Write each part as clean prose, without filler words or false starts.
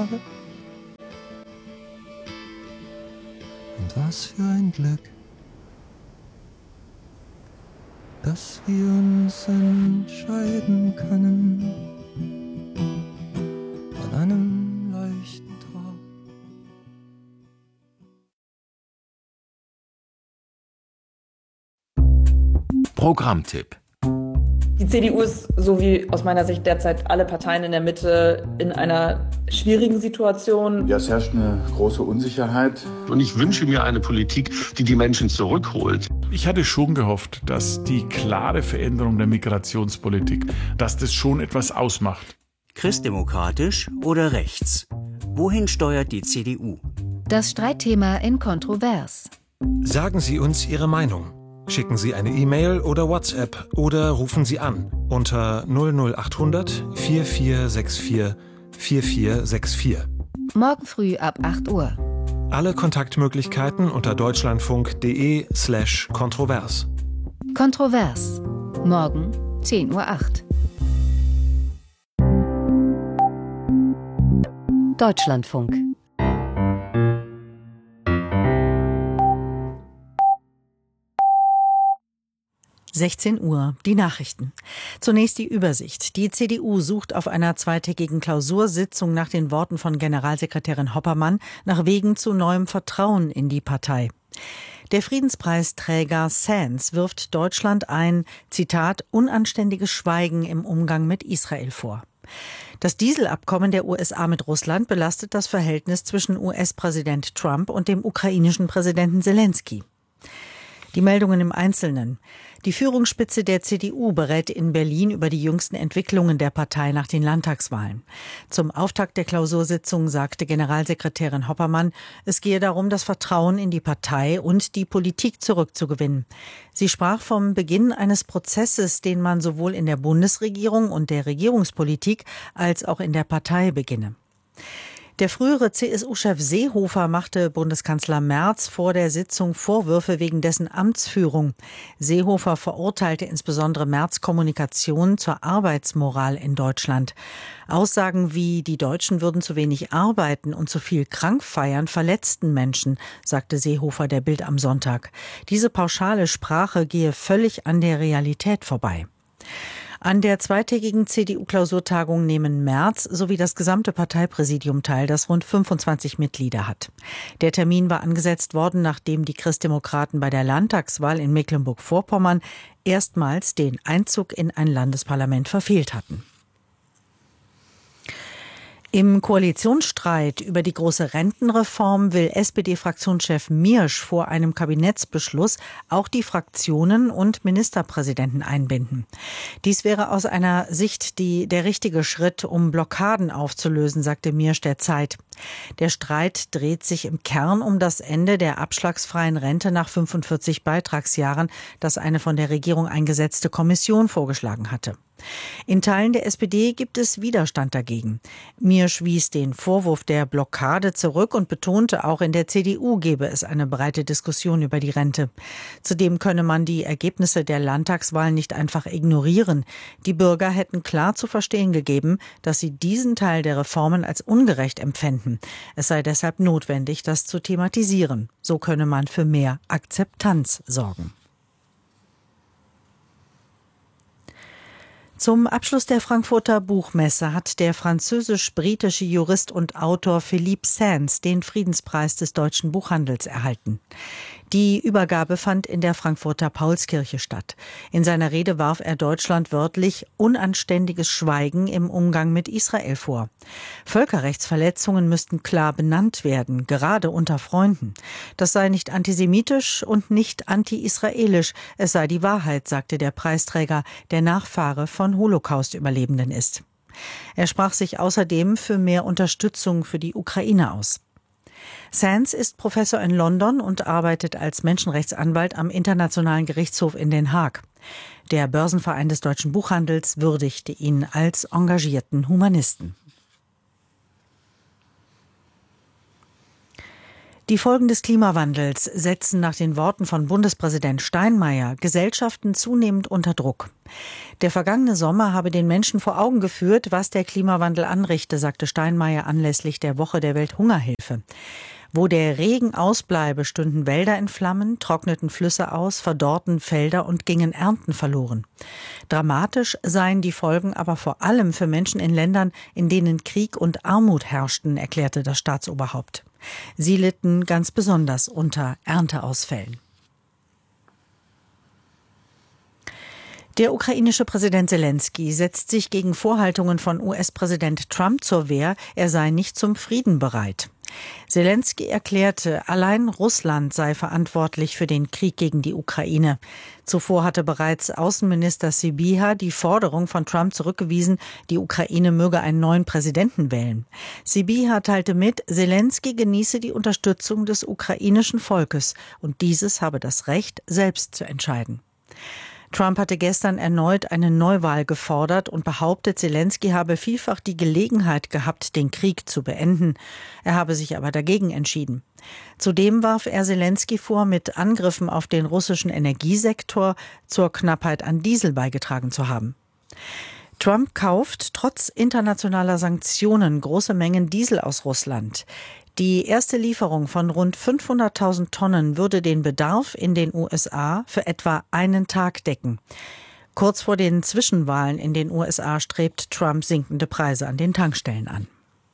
Jahre. Und was für ein Glück, dass wir uns entscheiden können an einem leichten Tag. Programmtipp. Die CDU ist, so wie aus meiner Sicht derzeit alle Parteien in der Mitte, in einer schwierigen Situation. Ja, es herrscht eine große Unsicherheit. Und ich wünsche mir eine Politik, die die Menschen zurückholt. Ich hatte schon gehofft, dass die klare Veränderung der Migrationspolitik, dass das schon etwas ausmacht. Christdemokratisch oder rechts? Wohin steuert die CDU? Das Streitthema in Kontrovers. Sagen Sie uns Ihre Meinung. Schicken Sie eine E-Mail oder WhatsApp oder rufen Sie an unter 00800 4464 4464. Morgen früh ab 8 Uhr. Alle Kontaktmöglichkeiten unter deutschlandfunk.de/kontrovers. Kontrovers. Morgen 10:08 Uhr. Deutschlandfunk. Uhr, die Nachrichten. Zunächst die Übersicht. Die CDU sucht auf einer zweitägigen Klausursitzung nach den Worten von Generalsekretärin Hoppermann nach Wegen zu neuem Vertrauen in die Partei. Der Friedenspreisträger Sands wirft Deutschland ein, Zitat, unanständiges Schweigen im Umgang mit Israel vor. Das Dieselabkommen der USA mit Russland belastet das Verhältnis zwischen US-Präsident Trump und dem ukrainischen Präsidenten Zelensky. Die Meldungen im Einzelnen. Die Führungsspitze der CDU berät in Berlin über die jüngsten Entwicklungen der Partei nach den Landtagswahlen. Zum Auftakt der Klausursitzung sagte Generalsekretärin Hoppermann, es gehe darum, das Vertrauen in die Partei und die Politik zurückzugewinnen. Sie sprach vom Beginn eines Prozesses, den man sowohl in der Bundesregierung und der Regierungspolitik als auch in der Partei beginne. Der frühere CSU-Chef Seehofer machte Bundeskanzler Merz vor der Sitzung Vorwürfe wegen dessen Amtsführung. Seehofer verurteilte insbesondere Merz' Kommunikation zur Arbeitsmoral in Deutschland. Aussagen wie, die Deutschen würden zu wenig arbeiten und zu viel krank feiern, verletzten Menschen, sagte Seehofer der Bild am Sonntag. Diese pauschale Sprache gehe völlig an der Realität vorbei. An der zweitägigen CDU-Klausurtagung nehmen Merz sowie das gesamte Parteipräsidium teil, das rund 25 Mitglieder hat. Der Termin war angesetzt worden, nachdem die Christdemokraten bei der Landtagswahl in Mecklenburg-Vorpommern erstmals den Einzug in ein Landesparlament verfehlt hatten. Im Koalitionsstreit über die große Rentenreform will SPD-Fraktionschef Miersch vor einem Kabinettsbeschluss auch die Fraktionen und Ministerpräsidenten einbinden. Dies wäre aus einer Sicht der richtige Schritt, um Blockaden aufzulösen, sagte Miersch der Zeit. Der Streit dreht sich im Kern um das Ende der abschlagsfreien Rente nach 45 Beitragsjahren, das eine von der Regierung eingesetzte Kommission vorgeschlagen hatte. In Teilen der SPD gibt es Widerstand dagegen. Miersch wies den Vorwurf der Blockade zurück und betonte, auch in der CDU gebe es eine breite Diskussion über die Rente. Zudem könne man die Ergebnisse der Landtagswahlen nicht einfach ignorieren. Die Bürger hätten klar zu verstehen gegeben, dass sie diesen Teil der Reformen als ungerecht empfänden. Es sei deshalb notwendig, das zu thematisieren. So könne man für mehr Akzeptanz sorgen. Zum Abschluss der Frankfurter Buchmesse hat der französisch-britische Jurist und Autor Philippe Sands den Friedenspreis des deutschen Buchhandels erhalten. Die Übergabe fand in der Frankfurter Paulskirche statt. In seiner Rede warf er Deutschland wörtlich unanständiges Schweigen im Umgang mit Israel vor. Völkerrechtsverletzungen müssten klar benannt werden, gerade unter Freunden. Das sei nicht antisemitisch und nicht anti-israelisch, es sei die Wahrheit, sagte der Preisträger, der Nachfahre von Holocaust-Überlebenden ist. Er sprach sich außerdem für mehr Unterstützung für die Ukraine aus. Sands ist Professor in London und arbeitet als Menschenrechtsanwalt am Internationalen Gerichtshof in Den Haag. Der Börsenverein des deutschen Buchhandels würdigte ihn als engagierten Humanisten. Die Folgen des Klimawandels setzen nach den Worten von Bundespräsident Steinmeier Gesellschaften zunehmend unter Druck. Der vergangene Sommer habe den Menschen vor Augen geführt, was der Klimawandel anrichte, sagte Steinmeier anlässlich der Woche der Welthungerhilfe. Wo der Regen ausbleibe, stünden Wälder in Flammen, trockneten Flüsse aus, verdorrten Felder und gingen Ernten verloren. Dramatisch seien die Folgen aber vor allem für Menschen in Ländern, in denen Krieg und Armut herrschten, erklärte das Staatsoberhaupt. Sie litten ganz besonders unter Ernteausfällen. Der ukrainische Präsident Selenskyj setzt sich gegen Vorhaltungen von US-Präsident Trump zur Wehr, er sei nicht zum Frieden bereit. Selenskyj erklärte, allein Russland sei verantwortlich für den Krieg gegen die Ukraine. Zuvor hatte bereits Außenminister Sybiha die Forderung von Trump zurückgewiesen, die Ukraine möge einen neuen Präsidenten wählen. Sybiha teilte mit, Selenskyj genieße die Unterstützung des ukrainischen Volkes und dieses habe das Recht, selbst zu entscheiden. Trump hatte gestern erneut eine Neuwahl gefordert und behauptet, Selenskyj habe vielfach die Gelegenheit gehabt, den Krieg zu beenden. Er habe sich aber dagegen entschieden. Zudem warf er Selenskyj vor, mit Angriffen auf den russischen Energiesektor zur Knappheit an Diesel beigetragen zu haben. Trump kauft trotz internationaler Sanktionen große Mengen Diesel aus Russland. Die erste Lieferung von rund 500.000 Tonnen würde den Bedarf in den USA für etwa einen Tag decken. Kurz vor den Zwischenwahlen in den USA strebt Trump sinkende Preise an den Tankstellen an.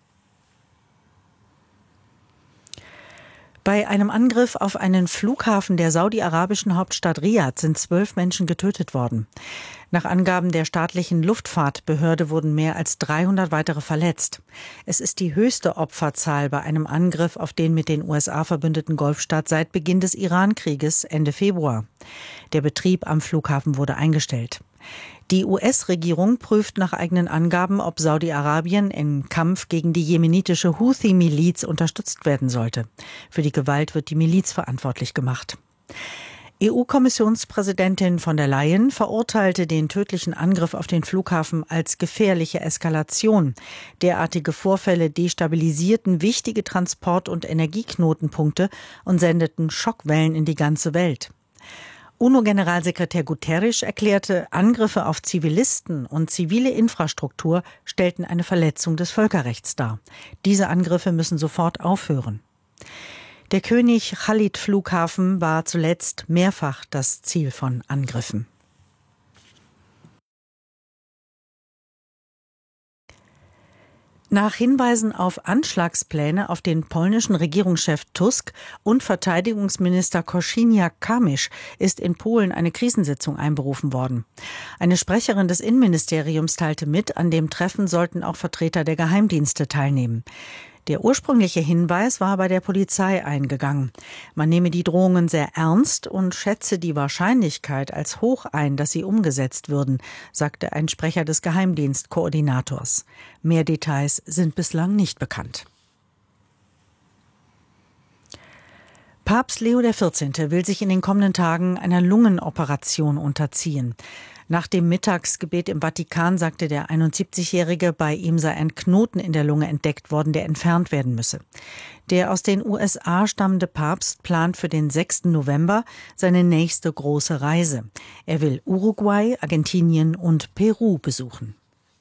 Bei einem Angriff auf einen Flughafen der saudi-arabischen Hauptstadt Riad sind 12 Menschen getötet worden. Nach Angaben der staatlichen Luftfahrtbehörde wurden mehr als 300 weitere verletzt. Es ist die höchste Opferzahl bei einem Angriff auf den mit den USA verbündeten Golfstaat seit Beginn des Iran-Krieges Ende Februar. Der Betrieb am Flughafen wurde eingestellt. Die US-Regierung prüft nach eigenen Angaben, ob Saudi-Arabien im Kampf gegen die jemenitische Houthi-Miliz unterstützt werden sollte. Für die Gewalt wird die Miliz verantwortlich gemacht. EU-Kommissionspräsidentin von der Leyen verurteilte den tödlichen Angriff auf den Flughafen als gefährliche Eskalation. Derartige Vorfälle destabilisierten wichtige Transport- und Energieknotenpunkte und sendeten Schockwellen in die ganze Welt. UNO-Generalsekretär Guterres erklärte, Angriffe auf Zivilisten und zivile Infrastruktur stellten eine Verletzung des Völkerrechts dar. Diese Angriffe müssen sofort aufhören. Der König-Khalid-Flughafen war zuletzt mehrfach das Ziel von Angriffen. Nach Hinweisen auf Anschlagspläne auf den polnischen Regierungschef Tusk und Verteidigungsminister Kosiniak-Kamysz ist in Polen eine Krisensitzung einberufen worden. Eine Sprecherin des Innenministeriums teilte mit, an dem Treffen sollten auch Vertreter der Geheimdienste teilnehmen. Der ursprüngliche Hinweis war bei der Polizei eingegangen. Man nehme die Drohungen sehr ernst und schätze die Wahrscheinlichkeit als hoch ein, dass sie umgesetzt würden, sagte ein Sprecher des Geheimdienstkoordinators. Mehr Details sind bislang nicht bekannt. Papst Leo XIV. Will sich in den kommenden Tagen einer Lungenoperation unterziehen. Nach dem Mittagsgebet im Vatikan sagte der 71-Jährige, bei ihm sei ein Knoten in der Lunge entdeckt worden, der entfernt werden müsse. Der aus den USA stammende Papst plant für den 6. November seine nächste große Reise. Er will Uruguay, Argentinien und Peru besuchen.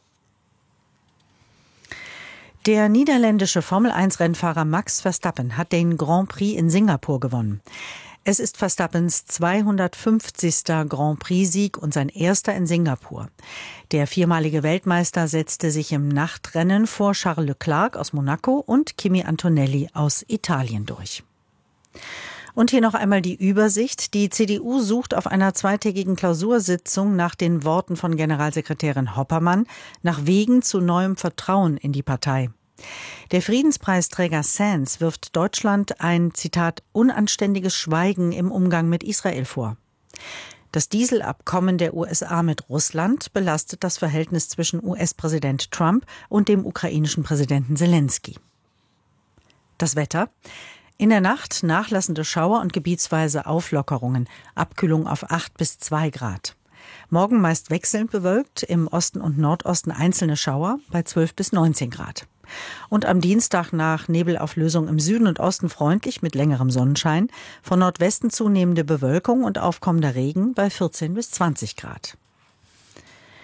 Der niederländische Formel-1-Rennfahrer Max Verstappen hat den Grand Prix in Singapur gewonnen. Es ist Verstappens 250. Grand Prix-Sieg und sein erster in Singapur. Der viermalige Weltmeister setzte sich im Nachtrennen vor Charles Leclerc aus Monaco und Kimi Antonelli aus Italien durch. Und hier noch einmal die Übersicht. Die CDU sucht auf einer zweitägigen Klausursitzung nach den Worten von Generalsekretärin Hoppermann nach Wegen zu neuem Vertrauen in die Partei. Der Friedenspreisträger Sands wirft Deutschland ein, Zitat, unanständiges Schweigen im Umgang mit Israel vor. Das Dieselabkommen der USA mit Russland belastet das Verhältnis zwischen US-Präsident Trump und dem ukrainischen Präsidenten Selenskyj. Das Wetter. In der Nacht nachlassende Schauer und gebietsweise Auflockerungen, Abkühlung auf 8 bis 2 Grad. Morgen meist wechselnd bewölkt, im Osten und Nordosten einzelne Schauer bei 12 bis 19 Grad. Und am Dienstag nach Nebelauflösung im Süden und Osten freundlich mit längerem Sonnenschein, von Nordwesten zunehmende Bewölkung und aufkommender Regen bei 14 bis 20 Grad.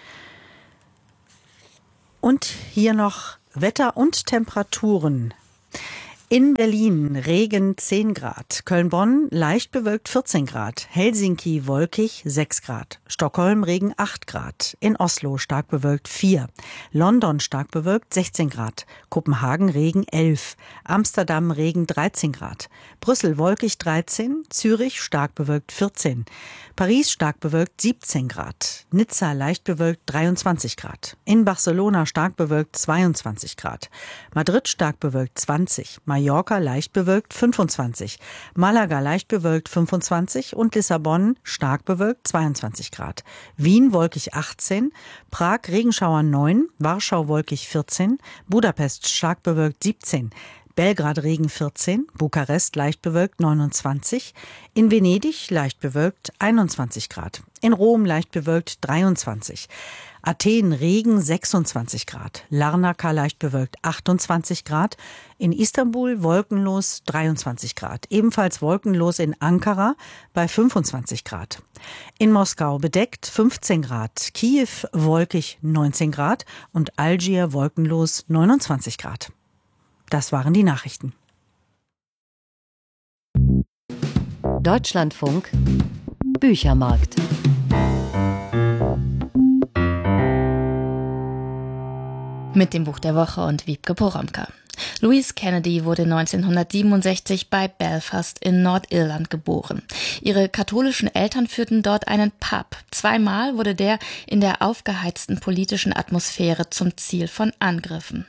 Und hier noch Wetter und Temperaturen. In Berlin Regen 10 Grad, Köln-Bonn leicht bewölkt 14 Grad, Helsinki wolkig 6 Grad, Stockholm Regen 8 Grad, in Oslo stark bewölkt 4, London stark bewölkt 16 Grad, Kopenhagen Regen 11, Amsterdam Regen 13 Grad, Brüssel wolkig 13, Zürich stark bewölkt 14, Paris stark bewölkt 17 Grad, Nizza leicht bewölkt 23 Grad, in Barcelona stark bewölkt 22 Grad, Madrid stark bewölkt 20, Mallorca leicht bewölkt 25, Malaga leicht bewölkt 25 und Lissabon stark bewölkt 22 Grad. Wien wolkig 18, Prag Regenschauer 9, Warschau wolkig 14, Budapest stark bewölkt 17, Belgrad Regen 14, Bukarest leicht bewölkt 29, in Venedig leicht bewölkt 21 Grad, in Rom leicht bewölkt 23, Athen Regen 26 Grad, Larnaca leicht bewölkt 28 Grad, in Istanbul wolkenlos 23 Grad, ebenfalls wolkenlos in Ankara bei 25 Grad. In Moskau bedeckt 15 Grad, Kiew wolkig 19 Grad und Algier wolkenlos 29 Grad. Das waren die Nachrichten. Deutschlandfunk Büchermarkt. Mit dem Buch der Woche und Wiebke Poromka. Louise Kennedy wurde 1967 bei Belfast in Nordirland geboren. Ihre katholischen Eltern führten dort einen Pub. 2-mal wurde der in der aufgeheizten politischen Atmosphäre zum Ziel von Angriffen.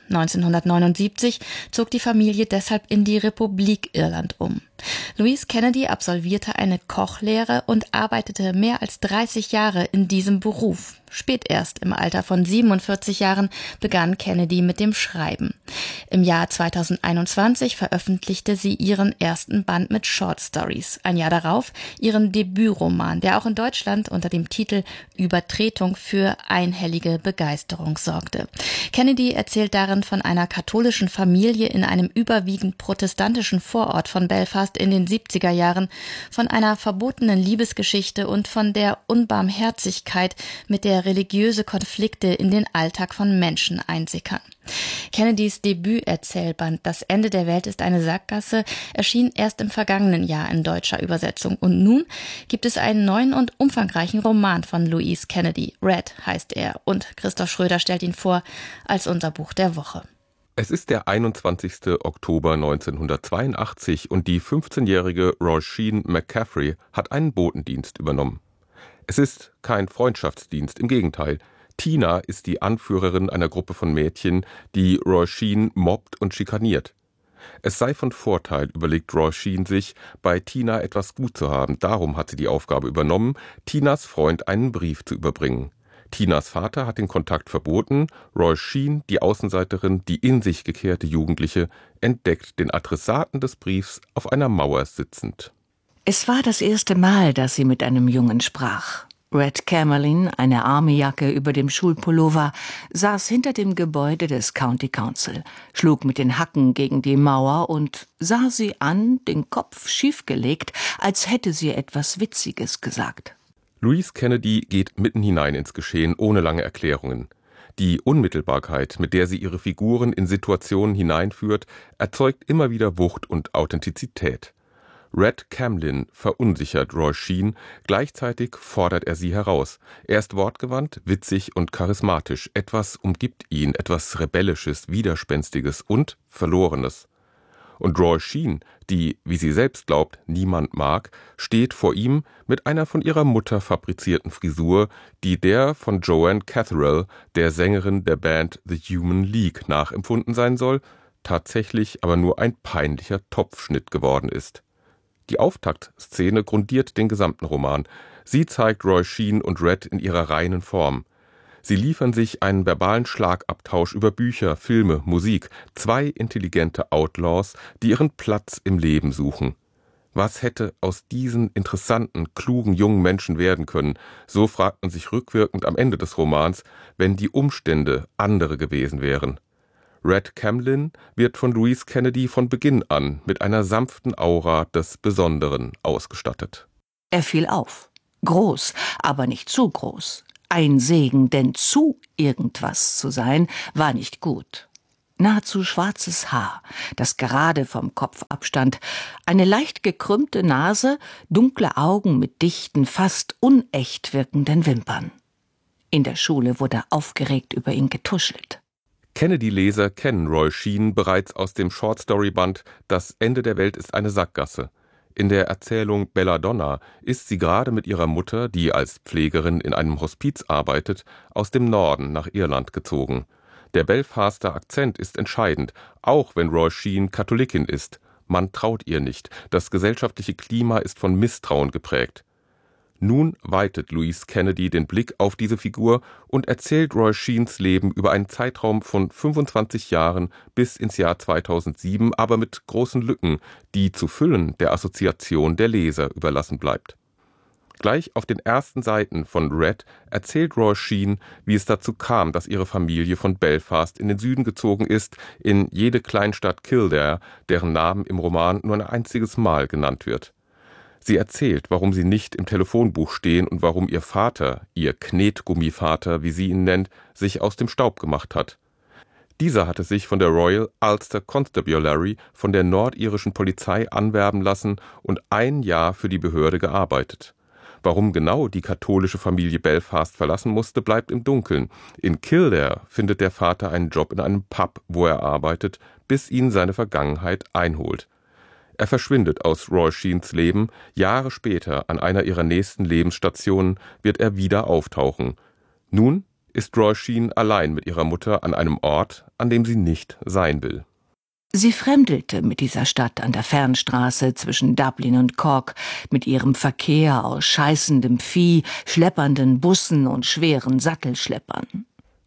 1979 zog die Familie deshalb in die Republik Irland um. Louise Kennedy absolvierte eine Kochlehre und arbeitete mehr als 30 Jahre in diesem Beruf. Spät erst im Alter von 47 Jahren begann Kennedy mit dem Schreiben. Im Jahr 2021 veröffentlichte sie ihren ersten Band mit Short Stories. Ein Jahr darauf ihren Debütroman, der auch in Deutschland unter dem Titel Übertretung für einhellige Begeisterung sorgte. Kennedy erzählt darin von einer katholischen Familie in einem überwiegend protestantischen Vorort von Belfast in den 70er Jahren, von einer verbotenen Liebesgeschichte und von der Unbarmherzigkeit, mit der religiöse Konflikte in den Alltag von Menschen einsickern. Kennedys Debüterzählband Das Ende der Welt ist eine Sackgasse erschien erst im vergangenen Jahr in deutscher Übersetzung. Und nun gibt es einen neuen und umfangreichen Roman von Louise Kennedy. Red heißt er und Christoph Schröder stellt ihn vor als unser Buch der Woche. Es ist der 21. Oktober 1982 und die 15-jährige Roisin McCaffrey hat einen Botendienst übernommen. Es ist kein Freundschaftsdienst, im Gegenteil. Tina ist die Anführerin einer Gruppe von Mädchen, die Roisin mobbt und schikaniert. Es sei von Vorteil, überlegt Roisin sich, bei Tina etwas gut zu haben. Darum hat sie die Aufgabe übernommen, Tinas Freund einen Brief zu überbringen. Tinas Vater hat den Kontakt verboten. Roisin, die Außenseiterin, die in sich gekehrte Jugendliche, entdeckt den Adressaten des Briefs auf einer Mauer sitzend. Es war das erste Mal, dass sie mit einem Jungen sprach. Red Camerlin, eine Armyjacke über dem Schulpullover, saß hinter dem Gebäude des County Council, schlug mit den Hacken gegen die Mauer und sah sie an, den Kopf schiefgelegt, als hätte sie etwas Witziges gesagt. Louise Kennedy geht mitten hinein ins Geschehen, ohne lange Erklärungen. Die Unmittelbarkeit, mit der sie ihre Figuren in Situationen hineinführt, erzeugt immer wieder Wucht und Authentizität. Red Camerlin verunsichert Roisin, gleichzeitig fordert er sie heraus. Er ist wortgewandt, witzig und charismatisch. Etwas umgibt ihn, etwas Rebellisches, Widerspenstiges und Verlorenes. Und Roisin, die, wie sie selbst glaubt, niemand mag, steht vor ihm mit einer von ihrer Mutter fabrizierten Frisur, die der von Joanne Catherall, der Sängerin der Band The Human League, nachempfunden sein soll, tatsächlich aber nur ein peinlicher Topfschnitt geworden ist. Die Auftaktszene grundiert den gesamten Roman. Sie zeigt Roisin und Red in ihrer reinen Form. Sie liefern sich einen verbalen Schlagabtausch über Bücher, Filme, Musik. 2 intelligente Outlaws, die ihren Platz im Leben suchen. Was hätte aus diesen interessanten, klugen jungen Menschen werden können? So fragt man sich rückwirkend am Ende des Romans, wenn die Umstände andere gewesen wären. Red Camerlin wird von Louise Kennedy von Beginn an mit einer sanften Aura des Besonderen ausgestattet. Er fiel auf. Groß, aber nicht zu groß. Ein Segen, denn zu irgendwas zu sein, war nicht gut. Nahezu schwarzes Haar, das gerade vom Kopf abstand, eine leicht gekrümmte Nase, dunkle Augen mit dichten, fast unecht wirkenden Wimpern. In der Schule wurde aufgeregt über ihn getuschelt. Kennedy-Leser kennen Roy Sheen bereits aus dem Shortstory-Band »Das Ende der Welt ist eine Sackgasse«. In der Erzählung Belladonna ist sie gerade mit ihrer Mutter, die als Pflegerin in einem Hospiz arbeitet, aus dem Norden nach Irland gezogen. Der Belfaster Akzent ist entscheidend, auch wenn Roy Sheen Katholikin ist. Man traut ihr nicht. Das gesellschaftliche Klima ist von Misstrauen geprägt. Nun weitet Louise Kennedy den Blick auf diese Figur und erzählt Roy Sheens Leben über einen Zeitraum von 25 Jahren bis ins Jahr 2007, aber mit großen Lücken, die zu füllen der Assoziation der Leser überlassen bleibt. Gleich auf den ersten Seiten von Red erzählt Roy Sheen, wie es dazu kam, dass ihre Familie von Belfast in den Süden gezogen ist, in jede Kleinstadt Kildare, deren Namen im Roman nur ein einziges Mal genannt wird. Sie erzählt, warum sie nicht im Telefonbuch stehen und warum ihr Vater, ihr Knetgummivater, wie sie ihn nennt, sich aus dem Staub gemacht hat. Dieser hatte sich von der Royal Ulster Constabulary von der nordirischen Polizei anwerben lassen und 1 Jahr für die Behörde gearbeitet. Warum genau die katholische Familie Belfast verlassen musste, bleibt im Dunkeln. In Kildare findet der Vater einen Job in einem Pub, wo er arbeitet, bis ihn seine Vergangenheit einholt. Er verschwindet aus Roy Sheens Leben. Jahre später, an einer ihrer nächsten Lebensstationen, wird er wieder auftauchen. Nun ist Roy Sheen allein mit ihrer Mutter an einem Ort, an dem sie nicht sein will. Sie fremdelte mit dieser Stadt an der Fernstraße zwischen Dublin und Cork, mit ihrem Verkehr aus scheißendem Vieh, schleppernden Bussen und schweren Sattelschleppern.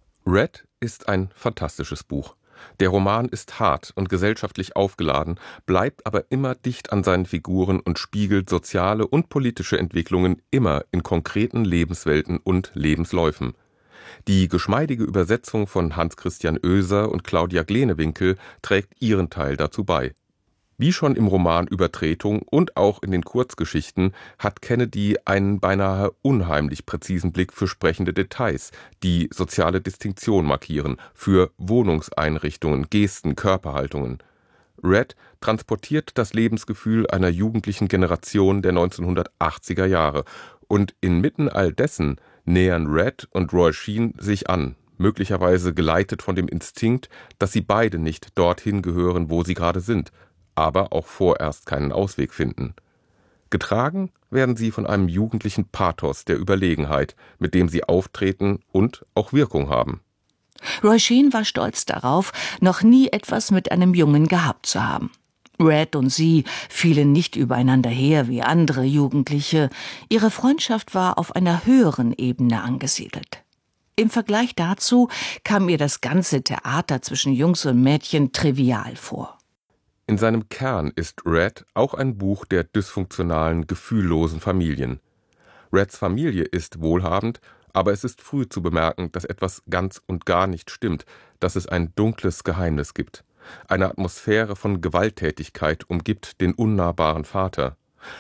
Red ist ein fantastisches Buch. Der Roman ist hart und gesellschaftlich aufgeladen, bleibt aber immer dicht an seinen Figuren und spiegelt soziale und politische Entwicklungen immer in konkreten Lebenswelten und Lebensläufen. Die geschmeidige Übersetzung von Hans-Christian Oeser und Claudia Glenewinkel trägt ihren Teil dazu bei. Wie schon im Roman Übertretung und auch in den Kurzgeschichten hat Kennedy einen beinahe unheimlich präzisen Blick für sprechende Details, die soziale Distinktion markieren, für Wohnungseinrichtungen, Gesten, Körperhaltungen. Red transportiert das Lebensgefühl einer jugendlichen Generation der 1980er Jahre und inmitten all dessen nähern Red und Roy Sheen sich an, möglicherweise geleitet von dem Instinkt, dass sie beide nicht dorthin gehören, wo sie gerade sind, aber auch vorerst keinen Ausweg finden. Getragen werden sie von einem jugendlichen Pathos der Überlegenheit, mit dem sie auftreten und auch Wirkung haben. Roy Sheen war stolz darauf, noch nie etwas mit einem Jungen gehabt zu haben. Red und sie fielen nicht übereinander her wie andere Jugendliche. Ihre Freundschaft war auf einer höheren Ebene angesiedelt. Im Vergleich dazu kam ihr das ganze Theater zwischen Jungs und Mädchen trivial vor. In seinem Kern ist Red auch ein Buch der dysfunktionalen, gefühllosen Familien. Reds Familie ist wohlhabend, aber es ist früh zu bemerken, dass etwas ganz und gar nicht stimmt, dass es ein dunkles Geheimnis gibt. Eine Atmosphäre von Gewalttätigkeit umgibt den unnahbaren Vater.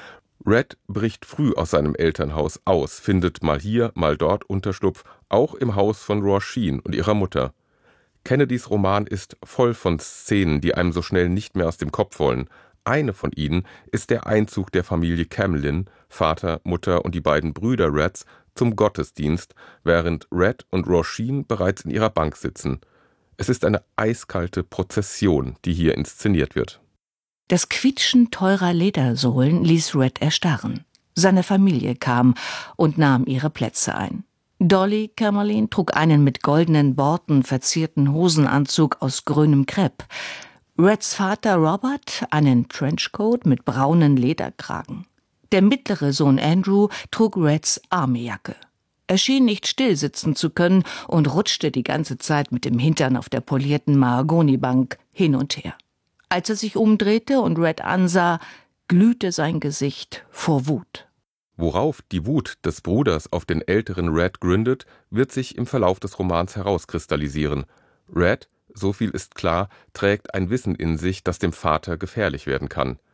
Red bricht früh aus seinem Elternhaus aus, findet mal hier, mal dort Unterschlupf, auch im Haus von Roy Sheen und ihrer Mutter. Kennedys Roman ist voll von Szenen, die einem so schnell nicht mehr aus dem Kopf wollen. Eine von ihnen ist der Einzug der Familie Camlin, Vater, Mutter und die beiden Brüder Reds, zum Gottesdienst, während Red und Roy Sheen bereits in ihrer Bank sitzen. Es ist eine eiskalte Prozession, die hier inszeniert wird. Das Quietschen teurer Ledersohlen ließ Red erstarren. Seine Familie kam und nahm ihre Plätze ein. Dolly Camerlin trug einen mit goldenen Borten verzierten Hosenanzug aus grünem Krepp. Reds Vater Robert einen Trenchcoat mit braunen Lederkragen. Der mittlere Sohn Andrew trug Reds Armeejacke. Er schien nicht still sitzen zu können und rutschte die ganze Zeit mit dem Hintern auf der polierten Mahagonibank hin und her. Als er sich umdrehte und Red ansah, glühte sein Gesicht vor Wut. Worauf die Wut des Bruders auf den älteren Red gründet, wird sich im Verlauf des Romans herauskristallisieren. Red, so viel ist klar, trägt ein Wissen in sich, das dem Vater gefährlich werden kann.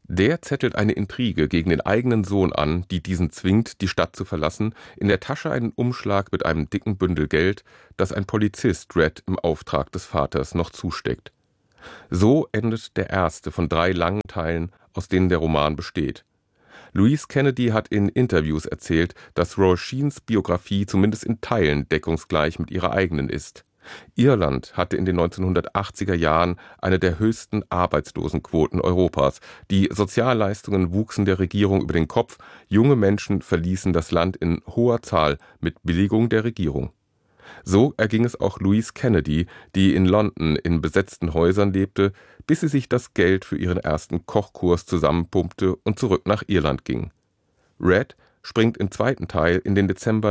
Der zettelt eine Intrige gegen den eigenen Sohn an, die diesen zwingt, die Stadt zu verlassen, in der Tasche einen Umschlag mit einem dicken Bündel Geld, das ein Polizist Red im Auftrag des Vaters noch zusteckt. So endet der erste von 3 langen Teilen, aus denen der Roman besteht. Louise Kennedy hat in Interviews erzählt, dass Roisin's Biografie zumindest in Teilen deckungsgleich mit ihrer eigenen ist. Irland hatte in den 1980er Jahren eine der höchsten Arbeitslosenquoten Europas. Die Sozialleistungen wuchsen der Regierung über den Kopf, junge Menschen verließen das Land in hoher Zahl mit Billigung der Regierung. So erging es auch Louise Kennedy, die in London in besetzten Häusern lebte, bis sie sich das Geld für ihren ersten Kochkurs zusammenpumpte und zurück nach Irland ging. Red springt im zweiten Teil in den Dezember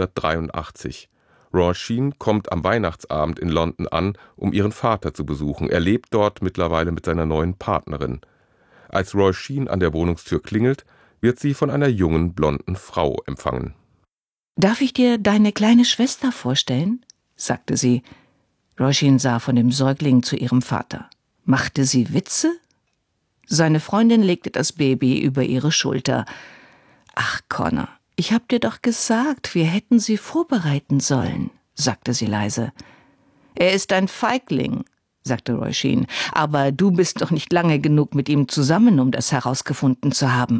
1983. Roisin kommt am Weihnachtsabend in London an, um ihren Vater zu besuchen. Er lebt dort mittlerweile mit seiner neuen Partnerin. Als Roisin an der Wohnungstür klingelt, wird sie von einer jungen, blonden Frau empfangen. »Darf ich dir deine kleine Schwester vorstellen?« sagte sie. Roisin sah von dem Säugling zu ihrem Vater. Machte sie Witze? Seine Freundin legte das Baby über ihre Schulter. »Ach, Connor, ich hab dir doch gesagt, wir hätten sie vorbereiten sollen«, sagte sie leise. »Er ist ein Feigling«, sagte Roisin, »aber du bist doch nicht lange genug mit ihm zusammen, um das herausgefunden zu haben.«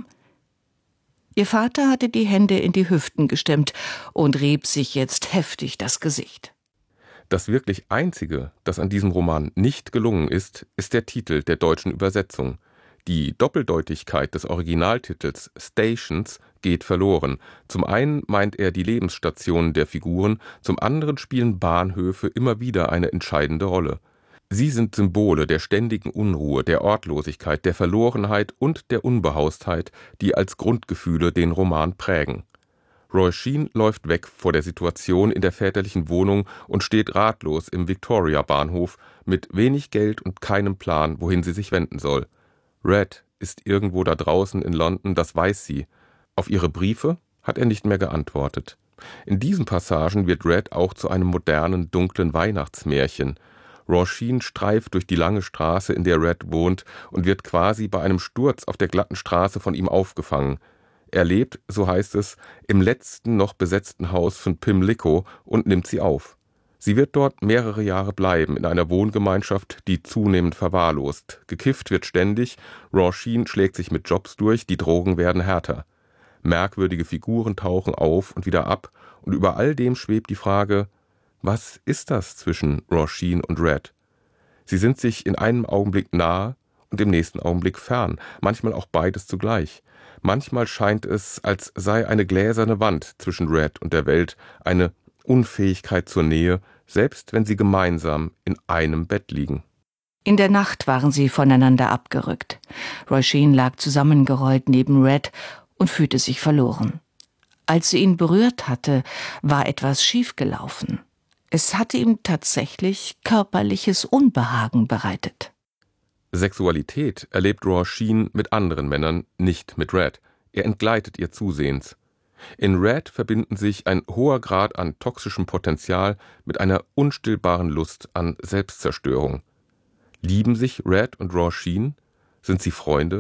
Ihr Vater hatte die Hände in die Hüften gestemmt und rieb sich jetzt heftig das Gesicht. Das wirklich Einzige, das an diesem Roman nicht gelungen ist, ist der Titel der deutschen Übersetzung. Die Doppeldeutigkeit des Originaltitels Stations geht verloren. Zum einen meint er die Lebensstationen der Figuren, zum anderen spielen Bahnhöfe immer wieder eine entscheidende Rolle. Sie sind Symbole der ständigen Unruhe, der Ortlosigkeit, der Verlorenheit und der Unbehaustheit, die als Grundgefühle den Roman prägen. Roisin läuft weg vor der Situation in der väterlichen Wohnung und steht ratlos im Victoria-Bahnhof mit wenig Geld und keinem Plan, wohin sie sich wenden soll. Red ist irgendwo da draußen in London, das weiß sie. Auf ihre Briefe hat er nicht mehr geantwortet. In diesen Passagen wird Red auch zu einem modernen, dunklen Weihnachtsmärchen. Roisin streift durch die lange Straße, in der Red wohnt, und wird quasi bei einem Sturz auf der glatten Straße von ihm aufgefangen. Er lebt, so heißt es, im letzten noch besetzten Haus von Pimlico und nimmt sie auf. Sie wird dort mehrere Jahre bleiben, in einer Wohngemeinschaft, die zunehmend verwahrlost. Gekifft wird ständig, Roisin schlägt sich mit Jobs durch, die Drogen werden härter. Merkwürdige Figuren tauchen auf und wieder ab, und über all dem schwebt die Frage: Was ist das zwischen Roisin und Red? Sie sind sich in einem Augenblick nahe und im nächsten Augenblick fern, manchmal auch beides zugleich. Manchmal scheint es, als sei eine gläserne Wand zwischen Red und der Welt, eine Unfähigkeit zur Nähe, selbst wenn sie gemeinsam in einem Bett liegen. In der Nacht waren sie voneinander abgerückt. Roisin lag zusammengerollt neben Red und fühlte sich verloren. Als sie ihn berührt hatte, war etwas schiefgelaufen. Es hatte ihm tatsächlich körperliches Unbehagen bereitet. Sexualität erlebt Roisin mit anderen Männern, nicht mit Red. Er entgleitet ihr zusehends. In Red verbinden sich ein hoher Grad an toxischem Potenzial mit einer unstillbaren Lust an Selbstzerstörung. Lieben sich Red und Roisin? Sind sie Freunde?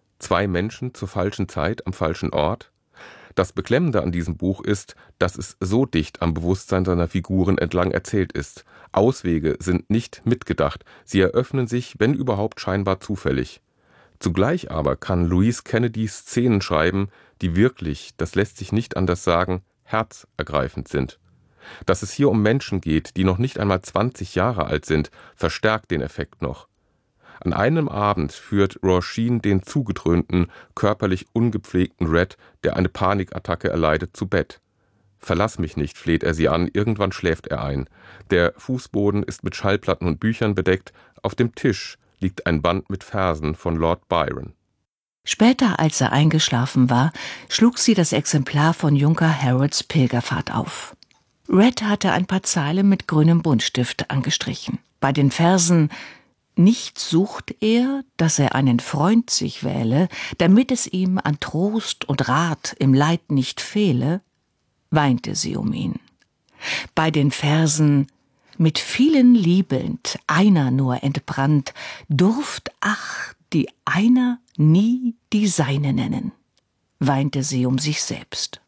2 Menschen zur falschen Zeit am falschen Ort? Das Beklemmende an diesem Buch ist, dass es so dicht am Bewusstsein seiner Figuren entlang erzählt ist. Auswege sind nicht mitgedacht, sie eröffnen sich, wenn überhaupt, scheinbar zufällig. Zugleich aber kann Louise Kennedy Szenen schreiben, die wirklich, das lässt sich nicht anders sagen, herzergreifend sind. Dass es hier um Menschen geht, die noch nicht einmal 20 Jahre alt sind, verstärkt den Effekt noch. An einem Abend führt Roisin den zugedröhnten, körperlich ungepflegten Red, der eine Panikattacke erleidet, zu Bett. »Verlass mich nicht«, fleht er sie an, irgendwann schläft er ein. Der Fußboden ist mit Schallplatten und Büchern bedeckt, auf dem Tisch liegt ein Band mit Versen von Lord Byron. Später, als er eingeschlafen war, schlug sie das Exemplar von Junker Harrods Pilgerfahrt auf. Red hatte ein paar Zeilen mit grünem Buntstift angestrichen. Bei den Versen »Nicht sucht er, dass er einen Freund sich wähle, damit es ihm an Trost und Rat im Leid nicht fehle«, weinte sie um ihn. Bei den Versen »Mit vielen liebend, einer nur entbrannt, ach, die einer nie die seine nennen, weinte sie um sich selbst.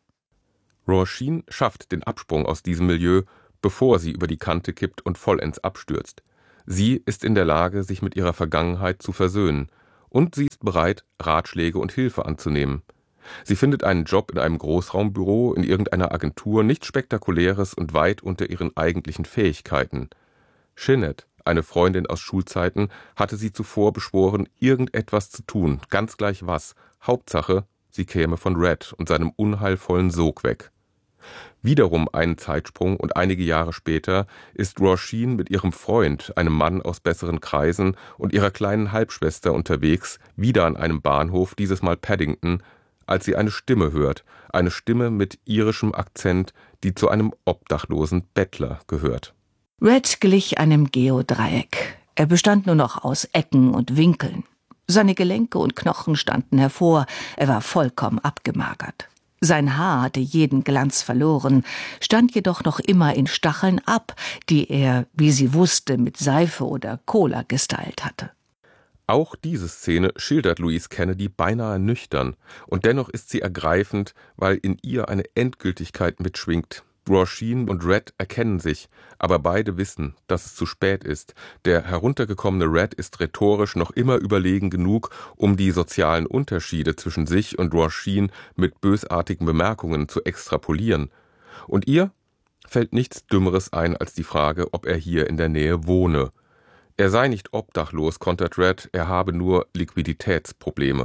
Roisin schafft den Absprung aus diesem Milieu, bevor sie über die Kante kippt und vollends abstürzt. Sie ist in der Lage, sich mit ihrer Vergangenheit zu versöhnen. Und sie ist bereit, Ratschläge und Hilfe anzunehmen. Sie findet einen Job in einem Großraumbüro in irgendeiner Agentur, nichts Spektakuläres und weit unter ihren eigentlichen Fähigkeiten. Sinead, eine Freundin aus Schulzeiten, hatte sie zuvor beschworen, irgendetwas zu tun, ganz gleich was. Hauptsache, sie käme von Red und seinem unheilvollen Sog weg. Wiederum einen Zeitsprung und einige Jahre später ist Roisin mit ihrem Freund, einem Mann aus besseren Kreisen, und ihrer kleinen Halbschwester unterwegs, wieder an einem Bahnhof, dieses Mal Paddington, als sie eine Stimme hört, eine Stimme mit irischem Akzent, die zu einem obdachlosen Bettler gehört. Red glich einem Geodreieck. Er bestand nur noch aus Ecken und Winkeln. Seine Gelenke und Knochen standen hervor, er war vollkommen abgemagert. Sein Haar hatte jeden Glanz verloren, stand jedoch noch immer in Stacheln ab, die er, wie sie wusste, mit Seife oder Cola gestylt hatte. Auch diese Szene schildert Louise Kennedy beinahe nüchtern, und dennoch ist sie ergreifend, weil in ihr eine Endgültigkeit mitschwingt. Roisin und Red erkennen sich, aber beide wissen, dass es zu spät ist. Der heruntergekommene Red ist rhetorisch noch immer überlegen genug, um die sozialen Unterschiede zwischen sich und Roisin mit bösartigen Bemerkungen zu extrapolieren. Und ihr fällt nichts Dümmeres ein als die Frage, ob er hier in der Nähe wohne. Er sei nicht obdachlos, kontert Red, er habe nur Liquiditätsprobleme.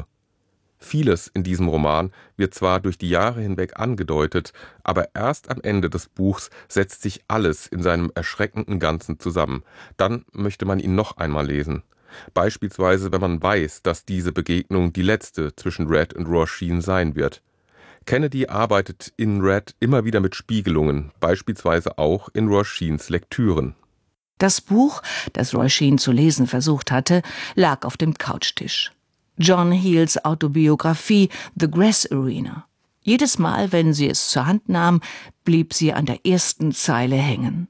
Vieles in diesem Roman wird zwar durch die Jahre hinweg angedeutet, aber erst am Ende des Buchs setzt sich alles in seinem erschreckenden Ganzen zusammen. Dann möchte man ihn noch einmal lesen. Beispielsweise, wenn man weiß, dass diese Begegnung die letzte zwischen Red und Roisin sein wird. Kennedy arbeitet in Red immer wieder mit Spiegelungen, beispielsweise auch in Roisins Lektüren. Das Buch, das Roisin zu lesen versucht hatte, lag auf dem Couchtisch. John Heals Autobiografie The Grass Arena. Jedes Mal, wenn sie es zur Hand nahm, blieb sie an der ersten Zeile hängen.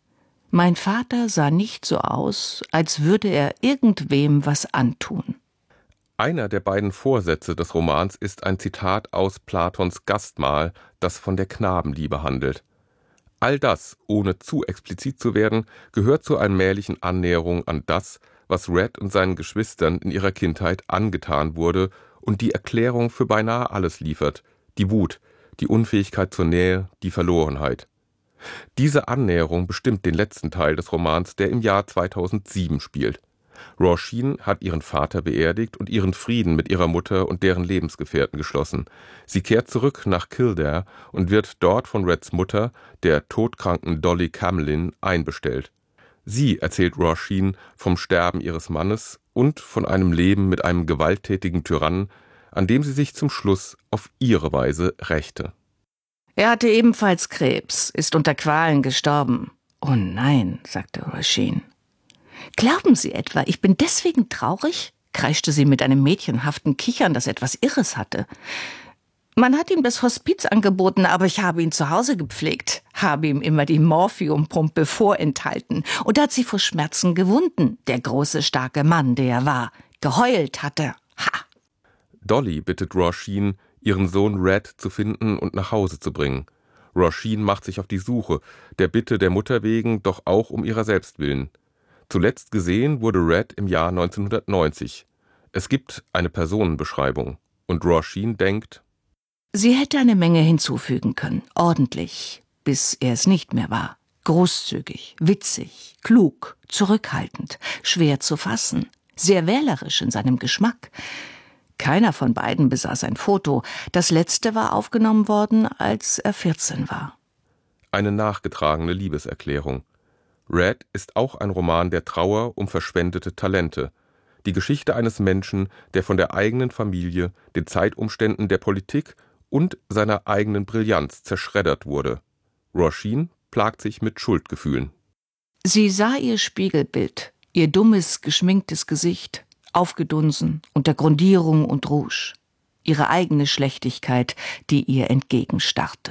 Mein Vater sah nicht so aus, als würde er irgendwem was antun. Einer der beiden Vorsätze des Romans ist ein Zitat aus Platons Gastmahl, das von der Knabenliebe handelt. All das, ohne zu explizit zu werden, gehört zur allmählichen Annäherung an das, was Red und seinen Geschwistern in ihrer Kindheit angetan wurde und die Erklärung für beinahe alles liefert: die Wut, die Unfähigkeit zur Nähe, die Verlorenheit. Diese Annäherung bestimmt den letzten Teil des Romans, der im Jahr 2007 spielt. Roisin hat ihren Vater beerdigt und ihren Frieden mit ihrer Mutter und deren Lebensgefährten geschlossen. Sie kehrt zurück nach Kildare und wird dort von Reds Mutter, der todkranken Dolly Camelin, einbestellt. Sie erzählt Roisin vom Sterben ihres Mannes und von einem Leben mit einem gewalttätigen Tyrannen, an dem sie sich zum Schluss auf ihre Weise rächte. Er hatte ebenfalls Krebs, ist unter Qualen gestorben. Oh nein, sagte Roisin. Glauben Sie etwa, ich bin deswegen traurig? Kreischte sie mit einem mädchenhaften Kichern, das etwas Irres hatte. Man hat ihm das Hospiz angeboten, aber ich habe ihn zu Hause gepflegt, habe ihm immer die Morphiumpumpe vorenthalten und hat sie vor Schmerzen gewunden, der große, starke Mann, der er war. Geheult hatte. Ha! Dolly bittet Roisin, ihren Sohn Red zu finden und nach Hause zu bringen. Roisin macht sich auf die Suche, der Bitte der Mutter wegen, doch auch um ihrer selbst willen. Zuletzt gesehen wurde Red im Jahr 1990. Es gibt eine Personenbeschreibung und Roisin denkt: Sie hätte eine Menge hinzufügen können, ordentlich, bis er es nicht mehr war. Großzügig, witzig, klug, zurückhaltend, schwer zu fassen, sehr wählerisch in seinem Geschmack. Keiner von beiden besaß ein Foto. Das letzte war aufgenommen worden, als er 14 war. Eine nachgetragene Liebeserklärung. Red ist auch ein Roman der Trauer um verschwendete Talente. Die Geschichte eines Menschen, der von der eigenen Familie, den Zeitumständen der Politik und seiner eigenen Brillanz zerschreddert wurde. Roisin plagt sich mit Schuldgefühlen. Sie sah ihr Spiegelbild, ihr dummes, geschminktes Gesicht, aufgedunsen, unter Grundierung und Rouge. Ihre eigene Schlechtigkeit, die ihr entgegenstarrte.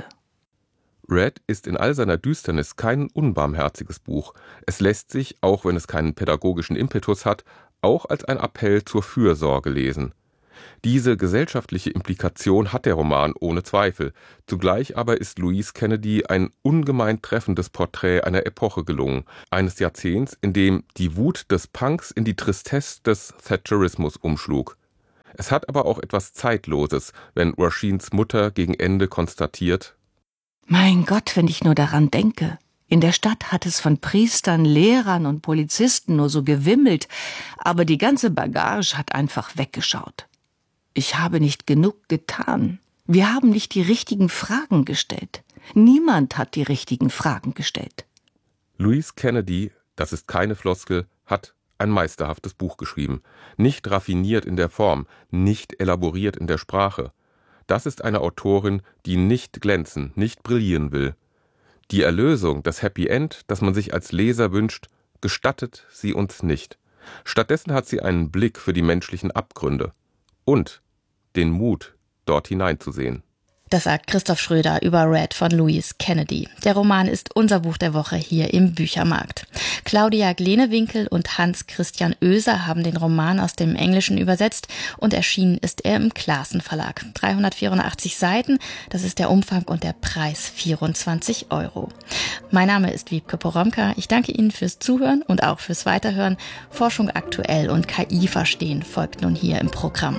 Red ist in all seiner Düsternis kein unbarmherziges Buch. Es lässt sich, auch wenn es keinen pädagogischen Impetus hat, auch als ein Appell zur Fürsorge lesen. Diese gesellschaftliche Implikation hat der Roman ohne Zweifel. Zugleich aber ist Louise Kennedy ein ungemein treffendes Porträt einer Epoche gelungen, eines Jahrzehnts, in dem die Wut des Punks in die Tristesse des Thatcherismus umschlug. Es hat aber auch etwas Zeitloses, wenn Rashins Mutter gegen Ende konstatiert: Mein Gott, wenn ich nur daran denke. In der Stadt hat es von Priestern, Lehrern und Polizisten nur so gewimmelt, aber die ganze Bagage hat einfach weggeschaut. Ich habe nicht genug getan. Wir haben nicht die richtigen Fragen gestellt. Niemand hat die richtigen Fragen gestellt. Louise Kennedy, das ist keine Floskel, hat ein meisterhaftes Buch geschrieben. Nicht raffiniert in der Form, nicht elaboriert in der Sprache. Das ist eine Autorin, die nicht glänzen, nicht brillieren will. Die Erlösung, das Happy End, das man sich als Leser wünscht, gestattet sie uns nicht. Stattdessen hat sie einen Blick für die menschlichen Abgründe und den Mut, dort hineinzusehen. Das sagt Christoph Schröder über Red von Louise Kennedy. Der Roman ist unser Buch der Woche hier im Büchermarkt. Claudia Glenewinkel und Hans-Christian Oeser haben den Roman aus dem Englischen übersetzt und erschienen ist er im Classen Verlag. 384 Seiten, das ist der Umfang und der Preis 24 €. Mein Name ist Wiebke Poromka. Ich danke Ihnen fürs Zuhören und auch fürs Weiterhören. Forschung aktuell und KI verstehen folgt nun hier im Programm.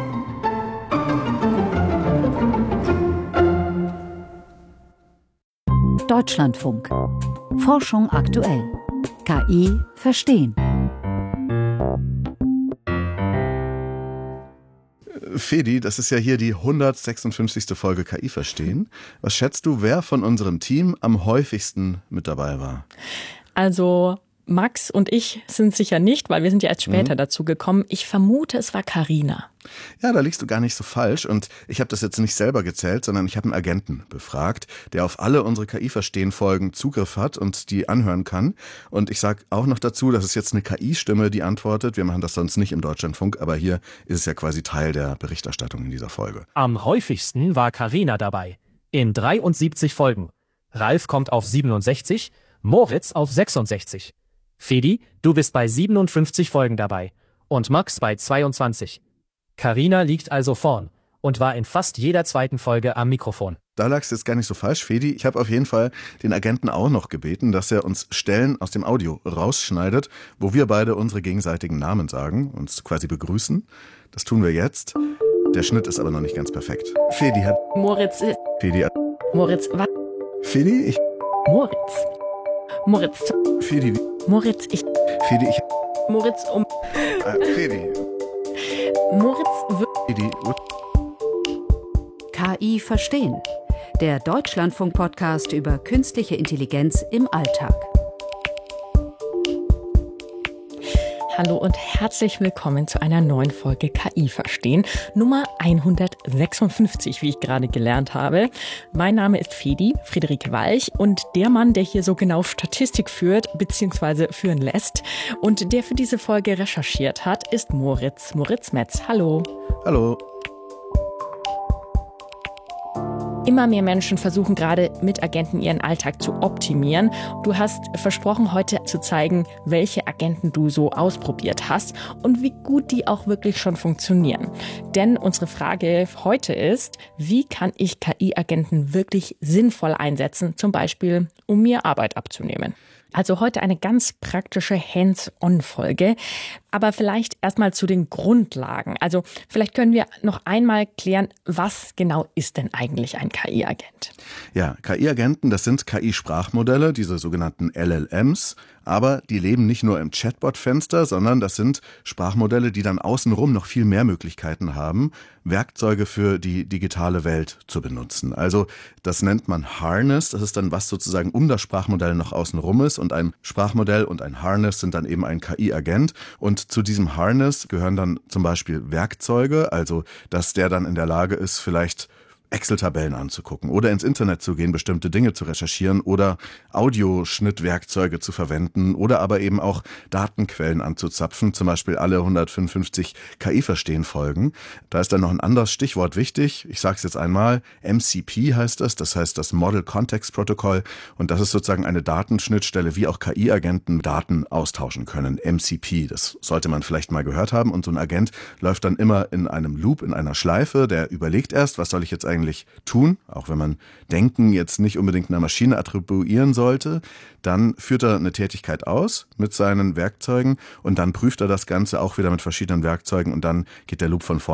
Deutschlandfunk. Forschung aktuell. KI verstehen. Fedi, das ist ja hier die 156. Folge KI verstehen. Was schätzt du, wer von unserem Team am häufigsten mit dabei war? Also Max und ich sind sicher nicht, weil wir sind ja erst später dazu gekommen. Ich vermute, es war Carina. Ja, da liegst du gar nicht so falsch. Und ich habe das jetzt nicht selber gezählt, sondern ich habe einen Agenten befragt, der auf alle unsere KI-Verstehen-Folgen Zugriff hat und die anhören kann. Und ich sage auch noch dazu, das ist jetzt eine KI-Stimme, die antwortet. Wir machen das sonst nicht im Deutschlandfunk, aber hier ist es ja quasi Teil der Berichterstattung in dieser Folge. Am häufigsten war Carina dabei. In 73 Folgen. Ralf kommt auf 67, Moritz auf 66. Fedi, du bist bei 57 Folgen dabei und Max bei 22. Carina liegt also vorn und war in fast jeder zweiten Folge am Mikrofon. Da lagst du jetzt gar nicht so falsch, Fedi. Ich habe auf jeden Fall den Agenten auch noch gebeten, dass er uns Stellen aus dem Audio rausschneidet, wo wir beide unsere gegenseitigen Namen sagen, uns quasi begrüßen. Das tun wir jetzt. Der Schnitt ist aber noch nicht ganz perfekt. Fedi hat... Moritz... Fedi hat... Moritz... Was? Fedi, ich... Moritz... Moritz... Fedi... Moritz, ich... Fedi, ich... Moritz, um... Fedi... Moritz... Fedi... KI verstehen. Der Deutschlandfunk-Podcast über künstliche Intelligenz im Alltag. Hallo und herzlich willkommen zu einer neuen Folge KI verstehen, Nummer 156, wie ich gerade gelernt habe. Mein Name ist Fedi, Friederike Walch, und der Mann, der hier so genau Statistik führt bzw. führen lässt und der für diese Folge recherchiert hat, ist Moritz Metz. Hallo. Hallo. Immer mehr Menschen versuchen gerade mit Agenten ihren Alltag zu optimieren. Du hast versprochen, heute zu zeigen, welche Agenten du so ausprobiert hast und wie gut die auch wirklich schon funktionieren. Denn unsere Frage heute ist, wie kann ich KI-Agenten wirklich sinnvoll einsetzen, zum Beispiel, um mir Arbeit abzunehmen? Also heute eine ganz praktische Hands-on-Folge, aber vielleicht erstmal zu den Grundlagen. Also vielleicht können wir noch einmal klären, was genau ist denn eigentlich ein KI-Agent? Ja, KI-Agenten, das sind KI-Sprachmodelle, diese sogenannten LLMs, aber die leben nicht nur im Chatbot-Fenster, sondern das sind Sprachmodelle, die dann außenrum noch viel mehr Möglichkeiten haben, Werkzeuge für die digitale Welt zu benutzen. Also das nennt man Harness, das ist dann, was sozusagen um das Sprachmodell noch außenrum ist, und ein Sprachmodell und ein Harness sind dann eben ein KI-Agent, und zu diesem Harness gehören dann zum Beispiel Werkzeuge, also dass der dann in der Lage ist, vielleicht Excel-Tabellen anzugucken oder ins Internet zu gehen, bestimmte Dinge zu recherchieren oder Audioschnittwerkzeuge zu verwenden oder aber eben auch Datenquellen anzuzapfen, zum Beispiel alle 155 KI-Verstehen-Folgen. Da ist dann noch ein anderes Stichwort wichtig. Ich sage es jetzt einmal. MCP heißt das heißt das Model Context Protocol, und das ist sozusagen eine Datenschnittstelle, wie auch KI-Agenten Daten austauschen können. MCP, das sollte man vielleicht mal gehört haben, und so ein Agent läuft dann immer in einem Loop, in einer Schleife, der überlegt erst, was soll ich jetzt eigentlich tun, auch wenn man Denken jetzt nicht unbedingt einer Maschine attribuieren sollte. Dann führt er eine Tätigkeit aus mit seinen Werkzeugen und dann prüft er das Ganze auch wieder mit verschiedenen Werkzeugen und dann geht der Loop von vorne